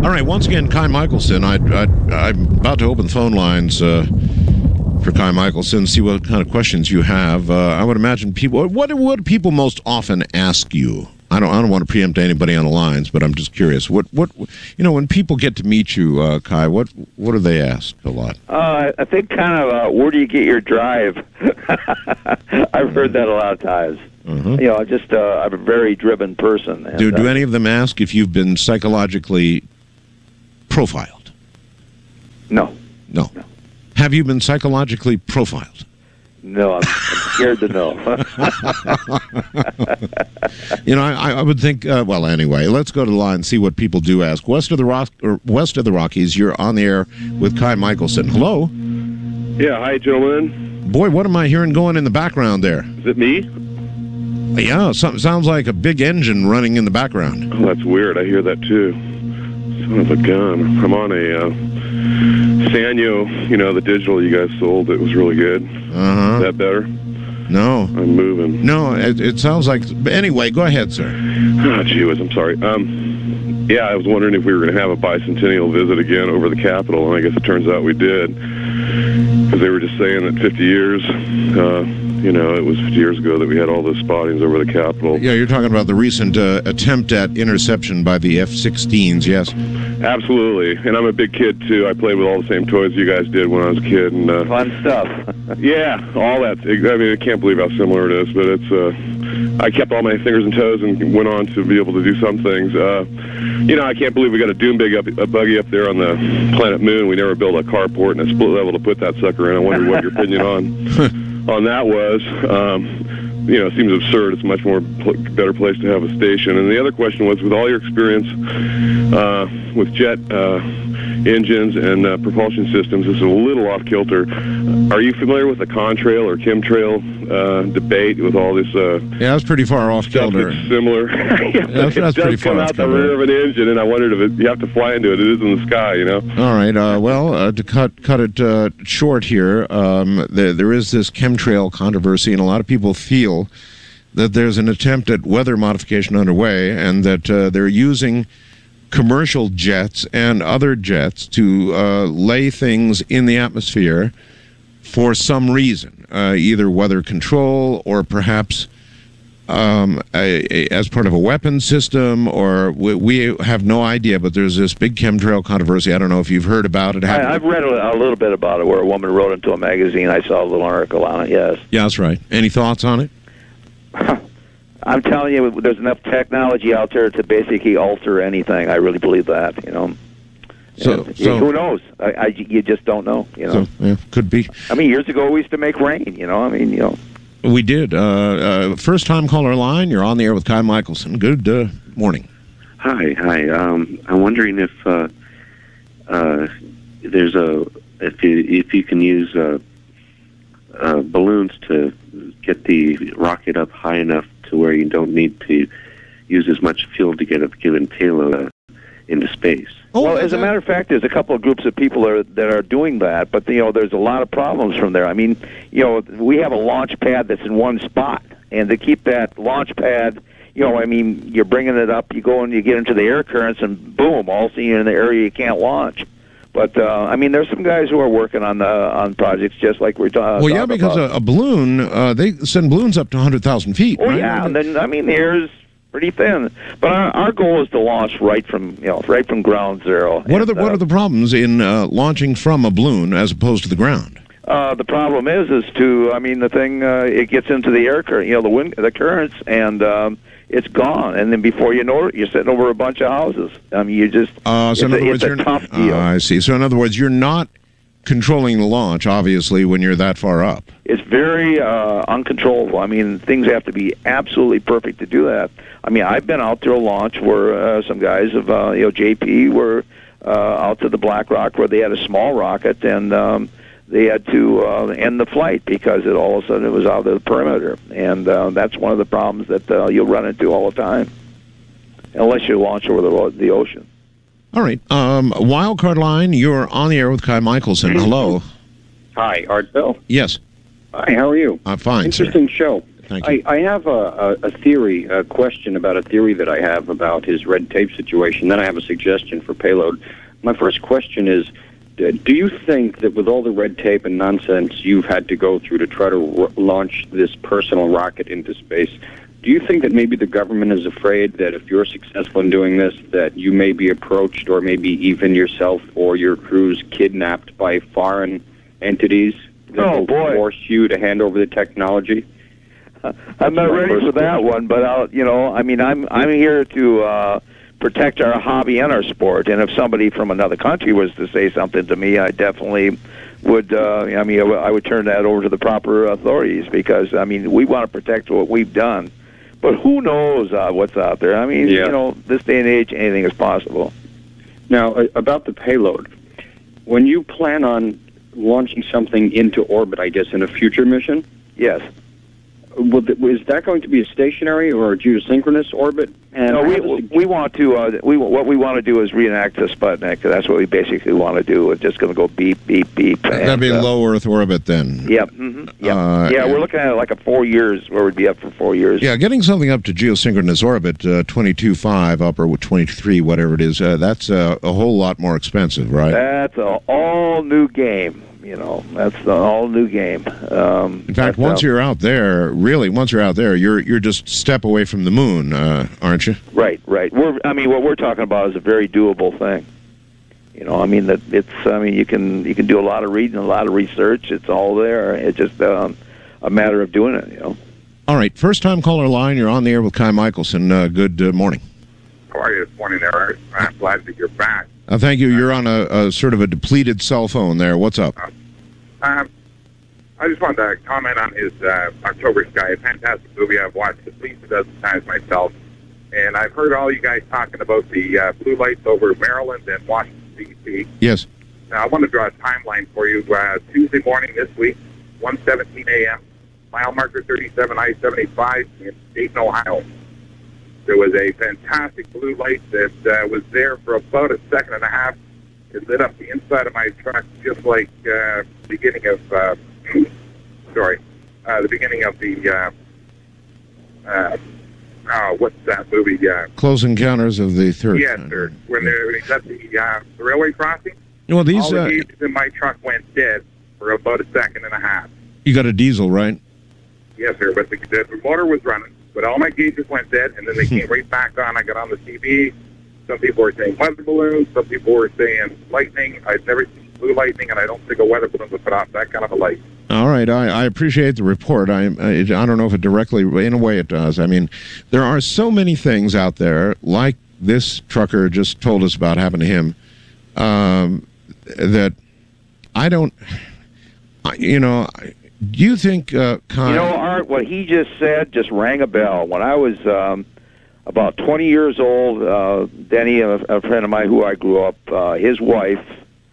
All right, once again, Kai Michelson. I'm about to open the phone lines for Kai Michelson, see what kind of questions you have. I would imagine people. What do people most often ask you? I don't want to preempt anybody on the lines, but I'm just curious. What when people get to meet you, Kai, what do they ask a lot? I think kind of where do you get your drive? I've heard that a lot of times. Mm-hmm. I'm a very driven person. And, do any of them ask if you've been psychologically profiled? No. Have you been psychologically profiled? No, I'm scared to know. I would think. Well, anyway, let's go to the line and see what people do ask. West of the Rockies, you're on the air with Kai Michelson. Hello. Yeah, hi, gentlemen. Boy, what am I hearing going in the background there? Is it me? Yeah, something sounds like a big engine running in the background. Oh, that's weird. I hear that too. Son of a gun. I'm on a Sanyo, the digital you guys sold. It was really good. Uh-huh. Is that better? No. I'm moving. No, it sounds like... Anyway, go ahead, sir. Oh, gee whiz, I'm sorry. Yeah, I was wondering if we were going to have a bicentennial visit again over the Capitol, and I guess it turns out we did. Because they were just saying that 50 years... it was 50 years ago that we had all those spottings over the Capitol. Yeah, you're talking about the recent attempt at interception by the F-16s, yes? Absolutely. And I'm a big kid, too. I played with all the same toys you guys did when I was a kid. And, fun stuff. Yeah, all that. I mean, I can't believe how similar it is, but it's... I kept all my fingers and toes and went on to be able to do some things. I can't believe we got a dune buggy up there on the planet Moon. We never built a carport and a split level to put that sucker in. I wondered what your opinion on that was. It seems absurd. It's a much more better place to have a station. And the other question was, with all your experience with jet engines and propulsion systems, this is a little off kilter. Are you familiar with the contrail or chemtrail debate with all this? Yeah, that's pretty far off kilter. It's similar. That's pretty far off kilter. It does come out the rear of an engine, and I wondered if you have to fly into it. It is in the sky, All right. To cut it short here, there is this chemtrail controversy, and a lot of people feel that there's an attempt at weather modification underway, and that they're using commercial jets and other jets to lay things in the atmosphere for some reason, either weather control or perhaps as part of a weapons system, or we have no idea, but there's this big chemtrail controversy. I don't know if you've heard about it. I've read a little bit about it, where a woman wrote into a magazine. I saw a little article on it, yes. Yeah, that's right. Any thoughts on it? I'm telling you, there's enough technology out there to basically alter anything. I really believe that, So who knows? You just don't know, So, yeah, could be. I mean, years ago we used to make rain, We did. First-time caller line, you're on the air with Kai Michelson. Good morning. Hi. I'm wondering if if you can use balloons to get the rocket up high enough to where you don't need to use as much fuel to get a given payload into space. Well, as a matter of fact, there's a couple of groups of people that are doing that, but there's a lot of problems from there. I mean, we have a launch pad that's in one spot, and to keep that launch pad, you're bringing it up, you go and you get into the air currents, and boom, all of a sudden you're in the area you can't launch. But there's some guys who are working on projects just like we're talking. Well, yeah, because a balloon, they send balloons up to 100,000 feet. Oh, right? yeah, and then the air is pretty thin. But our goal is to launch right from ground zero. What are the problems in launching from a balloon as opposed to the ground? The problem is the thing it gets into the air current, the currents, and it's gone, and then before you know it, you're sitting over a bunch of houses. It's a tough deal. I see. So in other words, you're not controlling the launch, obviously, when you're that far up. It's very uncontrollable. I mean, things have to be absolutely perfect to do that. I mean, I've been out to a launch where some guys of JP were out to the Black Rock where they had a small rocket, and they had to end the flight because all of a sudden it was out of the perimeter. And that's one of the problems that you'll run into all the time, unless you launch over the ocean. All right. Wildcard line, you're on the air with Kai Michelson. Hello. Hi, Art Bell. Yes. Hi, how are you? I'm fine, Interesting show. Thank you. I have a theory, a question about a theory that I have about his red tape situation. Then I have a suggestion for payload. My first question is, do you think that with all the red tape and nonsense you've had to go through to try to launch this personal rocket into space, do you think that maybe the government is afraid that if you're successful in doing this, that you may be approached or maybe even yourself or your crews kidnapped by foreign entities that will force you to hand over the technology? I'm not ready for that one, but I'm here to protect our hobby and our sport. And if somebody from another country was to say something to me, I definitely would. I would turn that over to the proper authorities because we want to protect what we've done. But who knows what's out there? This day and age, anything is possible. Now, about the payload, when you plan on launching something into orbit, I guess, in a future mission? Yes. Is that going to be a stationary or a geosynchronous orbit? And no, we want to. What we want to do is reenact the Sputnik. That's what we basically want to do. It's just going to go beep, beep, beep. That'd be low Earth orbit then. Yep. Mm-hmm. Yep. We're looking at it like a 4 years, where we'd be up for 4 years. Yeah, getting something up to geosynchronous orbit, 22.5 up or 23, whatever it is, that's a whole lot more expensive, right? That's an all new game. That's the all new game. In fact, once you're out there, you're just a step away from the moon, aren't you? Right. What we're talking about is a very doable thing. You can do a lot of reading, a lot of research. It's all there. It's just a matter of doing it. All right, first time caller line. You're on the air with Kai Michelson. Good morning. How are you this morning, there, Art? I'm glad that you're back. Thank you. You're on a sort of a depleted cell phone there. What's up? I just wanted to comment on his October Sky, a fantastic movie. I've watched at least a dozen times myself. And I've heard all you guys talking about the blue lights over Maryland and Washington, D.C. Yes. Now, I want to draw a timeline for you. Tuesday morning this week, 1:17 a.m., mile marker 37 I-75 in Dayton, Ohio. There was a fantastic blue light that was there for about a second and a half. It lit up the inside of my truck just like the beginning of, the what's that movie? Close Encounters of the Third. Yes, sir. When he's at the railway crossing, well, all the gauges in my truck went dead for about a second and a half. You got a diesel, right? Yes, sir, but the motor was running. But all my gauges went dead, and then they came right back on. I got on the TV. Some people were saying weather balloons. Some people were saying lightning. I've never seen blue lightning, and I don't think a weather balloon would put off that kind of a light. All right. I appreciate the report. I don't know if it directly, in a way it does. There are so many things out there, like this trucker just told us about happened to him, that I don't, do you think, Art, what he just said just rang a bell. When I was about 20 years old, Denny, a friend of mine who I grew up, his wife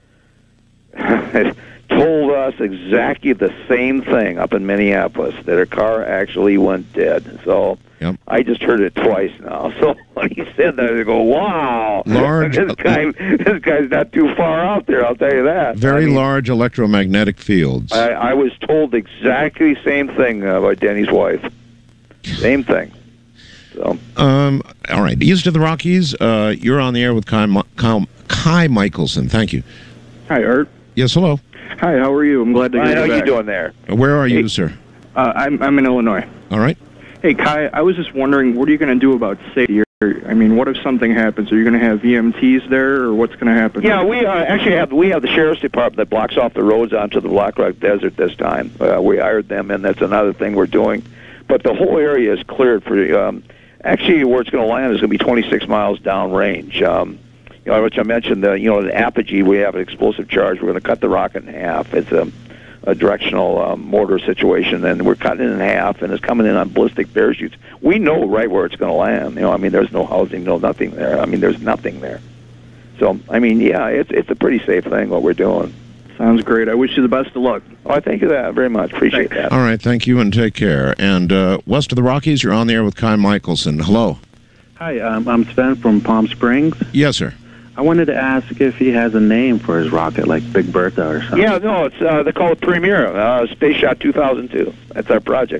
told us exactly the same thing up in Minneapolis, that her car actually went dead. So yep. I just heard it twice now. So when he said that, I go, wow, this guy's not too far out there, I'll tell you that. Very large electromagnetic fields. I was told exactly the same thing by Denny's wife. Same thing. So. All right, east of the Rockies, you're on the air with Kai Michelson. Thank you. Hi, Art. Yes, hello. Hi, how are you? I'm glad to get you back. How are you doing there? Where are you, sir? I'm in Illinois. All right. Hey, Kai, I was just wondering, what are you going to do about safety? What if something happens? Are you going to have EMTs there, or what's going to happen? Yeah, we actually have the sheriff's department that blocks off the roads onto the Black Rock Desert this time. We hired them, and that's another thing we're doing. But the whole area is cleared for. Actually, where it's going to land is going to be 26 miles downrange. Which I mentioned, the Apogee, we have an explosive charge. We're going to cut the rocket in half. It's a directional mortar situation, and we're cutting it in half, and it's coming in on ballistic parachutes. We know right where it's going to land. There's no housing, nothing there. There's nothing there. So, it's a pretty safe thing, what we're doing. Sounds great. I wish you the best of luck. Oh, I thank you that very much. Appreciate that. All right, thank you, and take care. And west of the Rockies, you're on the air with Kai Michelson. Hello. Hi, I'm Sven from Palm Springs. Yes, sir. I wanted to ask if he has a name for his rocket, like Big Bertha or something. Yeah, no, it's they call it Premier, Space Shot 2002. That's our project.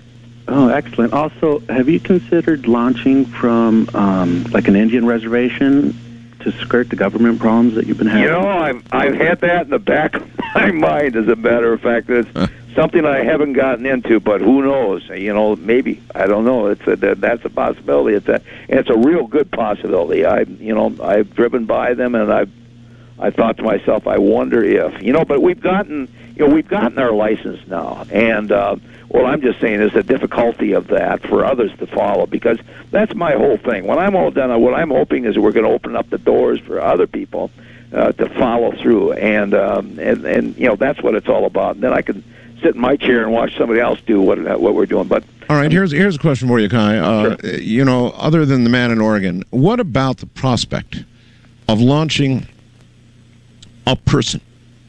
Oh, excellent. Also, have you considered launching from like an Indian reservation to skirt the government problems that you've been having? You know, I've had that in the back of my mind, as a matter of fact. It's something I haven't gotten into, but who knows? You know, maybe. I don't know. That's a possibility. It's a real good possibility. I've driven by them, and I thought to myself, I wonder if, but we've gotten our license now, and what I'm just saying is the difficulty of that for others to follow, because that's my whole thing. When I'm all done, what I'm hoping is we're going to open up the doors for other people to follow through, and that's what it's all about. And then I can sit in my chair and watch somebody else do what we're doing. But all right, here's a question for you, Kai. Sure. Other than the man in Oregon, what about the prospect of launching a person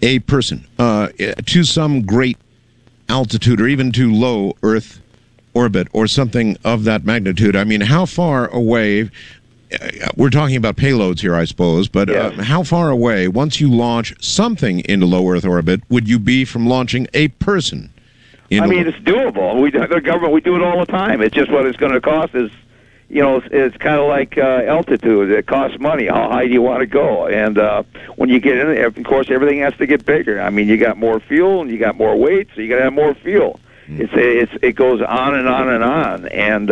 to some great altitude or even to low Earth orbit or something of that magnitude? I mean, how far away, we're talking about payloads here, I suppose, but how far away, once you launch something into low Earth orbit, would you be from launching a person? It's doable. The government, we do it all the time. It's just what it's going to cost is, it's kind of like altitude. It costs money. How high do you want to go? And when you get in there, of course, everything has to get bigger. I mean, you got more fuel and you got more weight, so you got to have more fuel. It goes on and on and on. And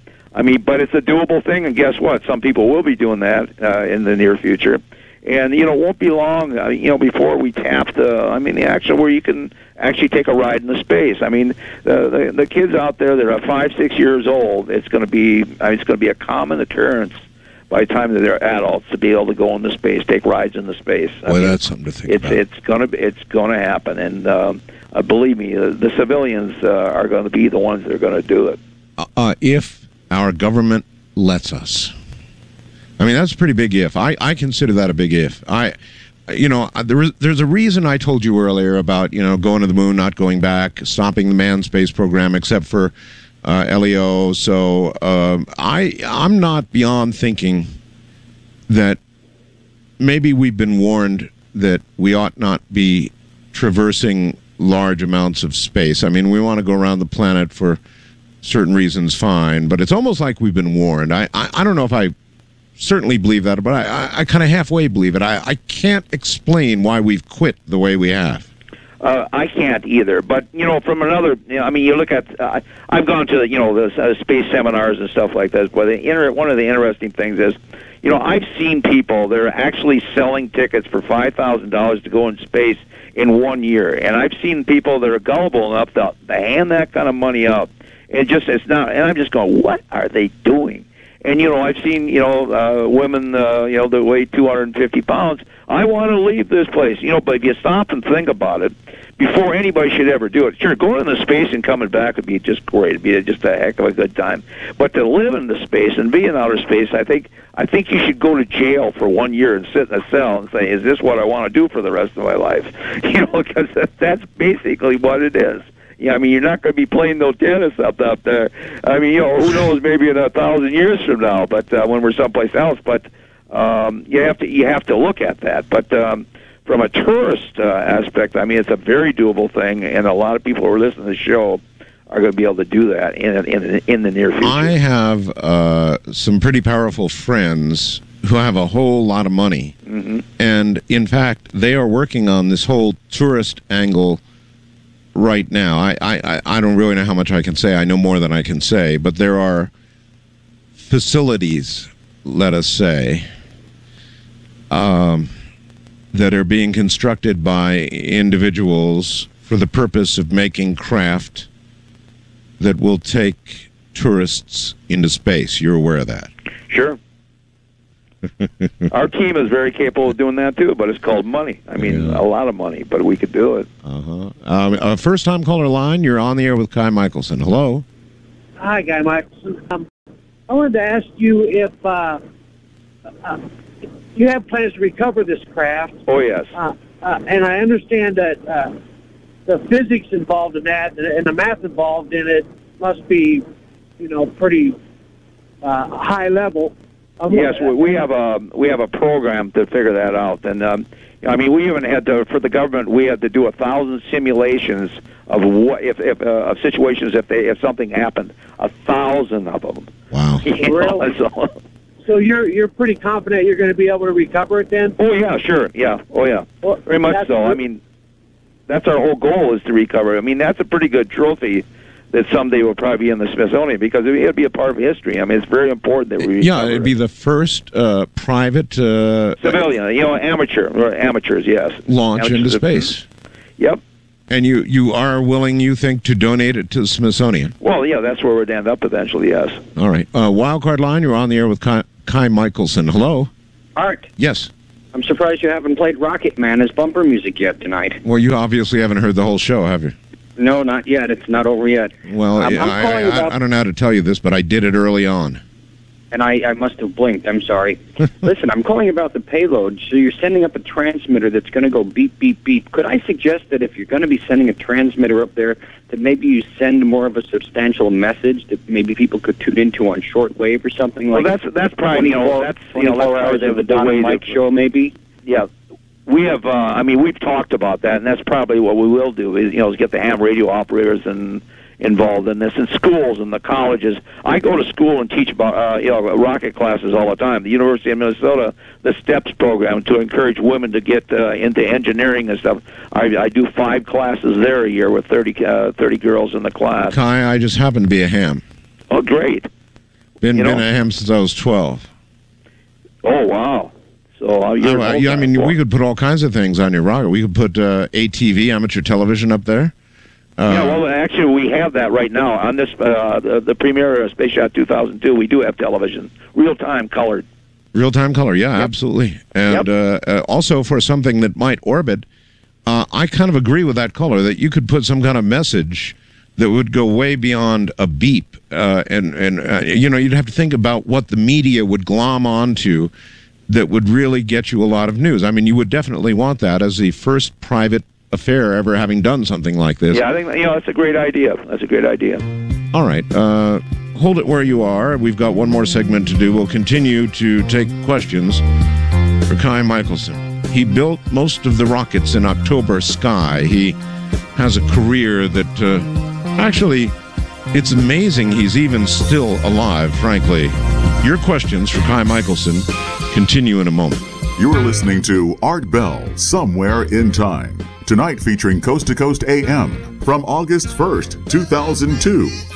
but it's a doable thing. And guess what? Some people will be doing that in the near future. And it won't be long, before we tap the action where you can actually take a ride into space. I mean, the kids out there that are 5, 6 years old, it's going to be a common occurrence by the time that they're adults to be able to go into space, take rides into space. That's something to think about. It's going to happen, and believe me, the civilians are going to be the ones that are going to do it. If our government lets us. I mean, that's a pretty big if. I consider that a big if. There's a reason I told you earlier about, going to the moon, not going back, stopping the manned space program, except for LEO. So I'm not beyond thinking that maybe we've been warned that we ought not be traversing large amounts of space. I mean, we want to go around the planet for certain reasons, fine, but it's almost like we've been warned. I don't know if I certainly believe that, but I kind of halfway believe it. I can't explain why we've quit the way we have. I can't either. But, from another, you look at, I've gone to, the space seminars and stuff like that, but one of the interesting things is, I've seen people that are actually selling tickets for $5,000 to go in space in 1 year. And I've seen people that are gullible enough to hand that kind of money out. And I'm just going, what are they doing? And, I've seen, women, that weigh 250 pounds. I want to leave this place. But if you stop and think about it, before anybody should ever do it, sure, going into space and coming back would be just great. It'd be just a heck of a good time. But to live in the space and be in outer space, I think you should go to jail for 1 year and sit in a cell and say, is this what I want to do for the rest of my life? Because that's basically what it is. Yeah, you're not going to be playing no tennis up there. Who knows? Maybe in 1,000 years from now, but when we're someplace else. But you have to look at that. But from a tourist aspect, it's a very doable thing, and a lot of people who are listening to the show are going to be able to do that in the near future. I have some pretty powerful friends who have a whole lot of money, and in fact, they are working on this whole tourist angle right now. I don't really know how much I can say. I know more than I can say, but there are facilities, let us say, that are being constructed by individuals for the purpose of making craft that will take tourists into space. You're aware of that? Sure. Our team is very capable of doing that too, but it's called money. A lot of money, but we could do it. First-time caller line, you're on the air with Kai Michelson. Hello. Hi, Guy Michelson. I wanted to ask you if you have plans to recover this craft. Oh, yes. And I understand that the physics involved in that and the math involved in it must be, pretty high level. Yes, we have a program to figure that out, and I mean, we even had to, for the government, we had to do 1,000 simulations of what if of situations if something happened, 1,000 of them. Wow. Really? So you're pretty confident you're going to be able to recover it then? Oh yeah, sure, yeah, oh yeah, Well, very much so. I mean, that's our whole goal is to recover. I mean, that's a pretty good trophy that someday will probably be in the Smithsonian because it'll be a part of history. I mean, it's very important that we Yeah, it'd be the first private civilian, amateurs, yes. Launch into space. Yep. And you are willing, you think, to donate it to the Smithsonian? Well, yeah, that's where we'd end up eventually, yes. All right. Wildcard line, you're on the air with Kai Michelson. Hello? Art, Yes. I'm surprised you haven't played Rocket Man as bumper music yet tonight. Well, you obviously haven't heard the whole show, have you? No, not yet. It's not over yet. Well, I don't know how to tell you this, but I did it early on. And I must have blinked. I'm sorry. Listen, I'm calling about the payload. So you're sending up a transmitter that's going to go beep, beep, beep. Could I suggest that if you're going to be sending a transmitter up there, that maybe you send more of a substantial message that maybe people could tune into on shortwave or something like that? Well, that's probably, 24 hours of the Don and Mike show, maybe? Yeah. We have, I mean, we've talked about that, and that's probably what we will do, is get the ham radio operators involved in this, in schools and the colleges. I go to school and teach about, rocket classes all the time. The University of Minnesota, the STEPS program, to encourage women to get into engineering and stuff. I do 5 classes there a year with 30 girls in the class. Kai, I just happen to be a ham. Oh, great. Been a ham since I was 12. Oh, wow. So I mean, we could put all kinds of things on your rocket. We could put ATV, amateur television, up there. Yeah, well, actually, we have that right now on this the premier Space Shot 2002. We do have television, real-time colored. Real-time color, yeah, absolutely. And also for something that might orbit, I kind of agree with that color that you could put some kind of message that would go way beyond a beep, and you'd have to think about what the media would glom onto that would really get you a lot of news. I mean, you would definitely want that as the first private affair ever having done something like this. Yeah, I think that's a great idea. That's a great idea. All right. Hold it where you are. We've got one more segment to do. We'll continue to take questions for Kai Michelson. He built most of the rockets in October Sky. He has a career that actually, it's amazing he's even still alive, frankly. Your questions for Kai Michelson continue in a moment. You are listening to Art Bell, Somewhere in Time. Tonight featuring Coast to Coast AM from August 1st, 2002.